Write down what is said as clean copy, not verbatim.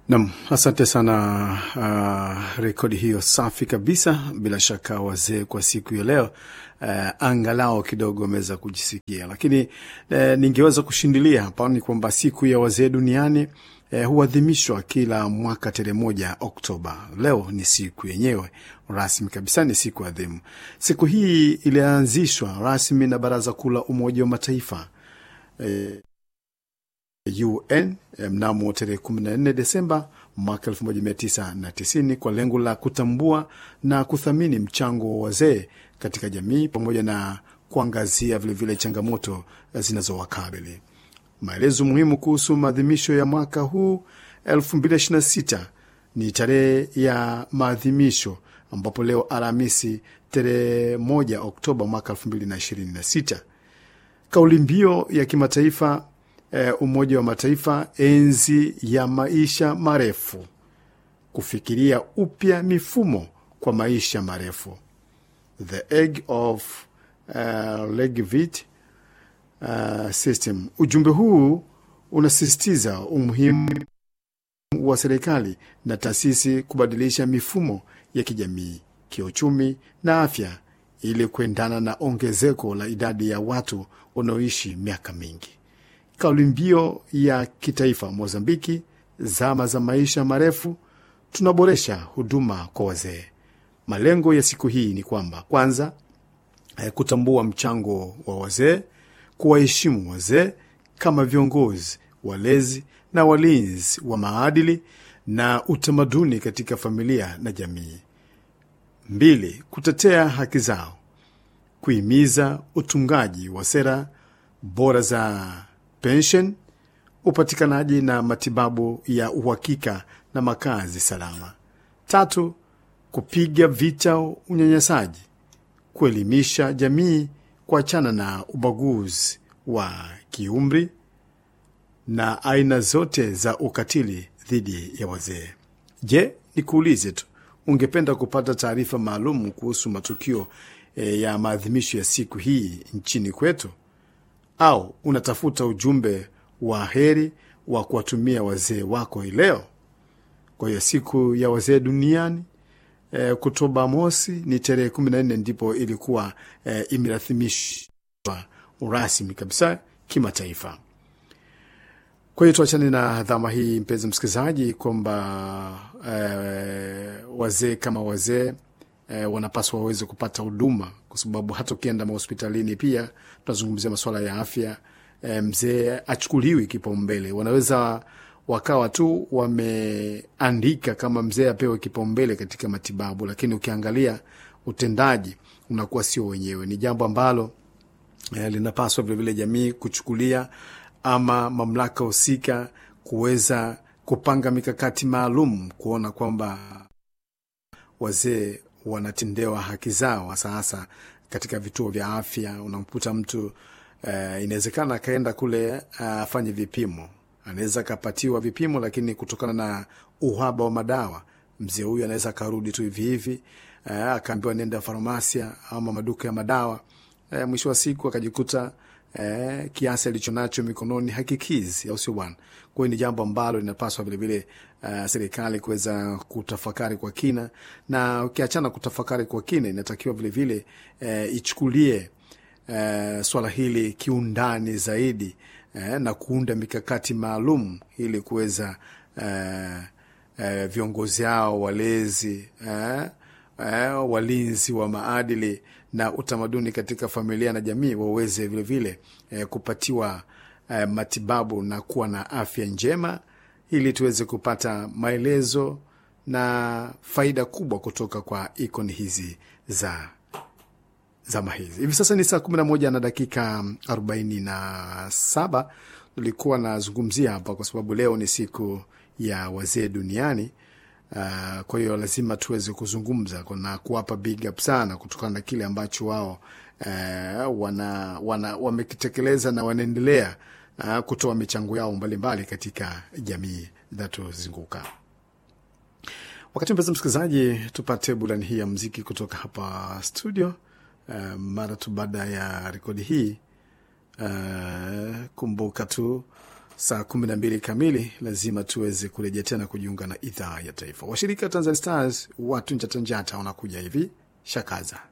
Naam, asante sana. Rekodi hiyo safi kabisa. Bila shaka wazee kwa siku ya leo angalau kidogo wameweza kujisikia, lakini ningeweza kushindilia hapa ni kwamba siku ya wazee duniani huadhimishwa kila mwaka tarehe 1 Oktoba. Leo ni siku yenyewe rasmi kabisa, ni siku adhimu. Siku hii ilianzishwa rasmi na Baraza Kuu la Umoja wa Mataifa UN mnamo tarehe 14 Desemba mwaka 1990 kwa lengo la kutambua na kuthamini mchango wa wazee katika jamii pamoja na kuangazia vile changamoto zinazowakabili. Maelezo muhimu kuhusu maadhimisho ya mwaka huu 2026 ni tarehe ya maadhimisho, ambapo leo Alhamisi tarehe 1 Oktoba mwaka 2026. Kauli mbiu ya kimataifa Umoja wa Mataifa, enzi ya maisha marefu, kufikiria upya mifumo kwa maisha marefu, the age of longevity system. Ujumbe huu unasisitiza umuhimu wa serikali na taasisi kubadilisha mifumo ya kijamii, kiuchumi na afya ili kuendana na ongezeko la idadi ya watu wanaoishi miaka mingi. Kauli mbiu ya kitaifa Mozambiki, zama za maisha marefu, tunaboresha huduma kwa wazee. Malengo ya siku hii ni kwamba kwanza, kutambua mchango wa wazee, kuwaheshimu wazee kama viongozi, walezi na walinzi wa maadili na utamaduni katika familia na jamii. 2, kutetea haki zao, kuhimiza utungaji wa sera bora za pension, upatikanaji na matibabu ya uhakika na makazi salama. 3, kupiga vita unyanyasaji, kuelimisha jamii kuachana na ubaguzi wa kiumri na aina zote za ukatili dhidi ya wazee. Je, nikuulize tu, ungependa kupata taarifa maalum kuhusu matukio ya maadhimisho ya siku hii nchini kwetu? Au unatafuta ujumbe wa heri wa kuwatumia wazee wako leo? Kwa hiyo siku ya wazee duniani Oktoba mosi ni tarehe 14 ndipo ilikuwa imerathimishwa rasmi kabisa kimataifa. Kwa hiyo tuachane na dhama hii, mpenzi msikilizaji, kwamba wazee kama wazee wanapaswa waweze kupata huduma, kwa sababu hata ukienda hospitalini pia tunazungumzia masuala ya afya. Mzee achukuliwi kipaumbele. Wanaweza wakawa tu wameandika kama mzee apewe kipaumbele katika matibabu, lakini ukiangalia utendaji unakuwa sio wenyewe. Ni jambo ambalo linapaswa vile vile jamii kuchukulia, ama mamlaka husika kuweza kupanga mikakati maalum kuona kwamba wazee wanatendewa haki zao. Sasa katika vituo vya afya unamkuta mtu inawezekana akaenda kule afanye vipimo, anaweza kapatiwa vipimo, lakini kutokana na uhaba wa madawa mzee huyu anaweza karudi tu hivi akaambiwa nenda farmasia ama maduka ya madawa. Mwisho wa siku akajikuta kiasi alichonacho mikononi hakikizi, au sio bwana? Kwa hiyo ni jambo ambalo linapaswa vile vile serikali kuweza kutafakari kwa kina, na ukiachana kutafakari kwa kina, inatakiwa vile vile ichukulie swala hili kiundani zaidi na kuunda mikakati maalum ili kuweza viongozi hao, walezi, walinzi wa maadili na utamaduni katika familia na jamii waweze vile vile kupatiwa matibabu na kuwa na afya njema, ili tuweze kupata maelezo na faida kubwa kutoka kwa ikoni hizi za zama hizi. Hivi sasa ni saa 11 na dakika 47. Nilikuwa nazungumzia hapa kwa sababu leo ni siku ya wazee duniani. Kwa hiyo lazima tuweze kuzungumza na kuwapa big up sana kutokana na kile ambacho wao wamekitekeleza na wanaendelea kutoa michango yao mbalimbali katika jamii zinazozunguka. Wakati mpenzi msikilizaji, tupate burudani hii ya muziki kutoka hapa studio. Mara tu baada ya rekodi hii, kumbuka tu saa 12 kamili lazima tuweze kurejea tena kujiunga na idhaa ya taifa. Washirika Tanzania Stars watu njata wanakuja hivi Shakaza.